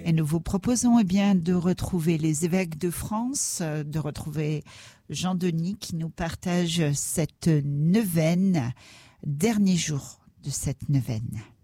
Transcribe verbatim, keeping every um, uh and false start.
Et nous vous proposons eh bien, de retrouver les évêques de France, de retrouver Jean-Denis qui nous partage cette neuvaine, dernier jour de cette neuvaine.